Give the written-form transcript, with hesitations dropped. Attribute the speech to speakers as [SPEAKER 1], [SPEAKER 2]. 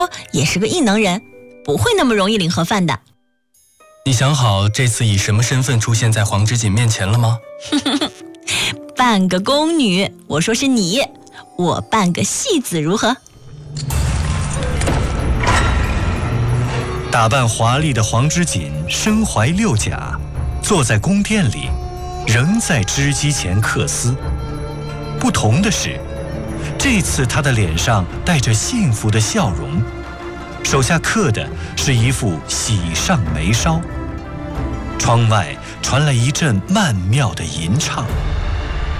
[SPEAKER 1] 也是个异能人，不会那么容易领盒饭的。
[SPEAKER 2] 你想好这次以什么身份出现在黄之锦面前了吗？
[SPEAKER 1] 扮个宫女，我说是你，我扮个戏子如何？
[SPEAKER 3] 打扮华丽的黄之锦身怀6甲，坐在宫殿里，仍在织机前刻丝。不同的是，这次他的脸上带着幸福的笑容，手下刻的是一幅喜上眉梢。窗外传来一阵曼妙的吟唱。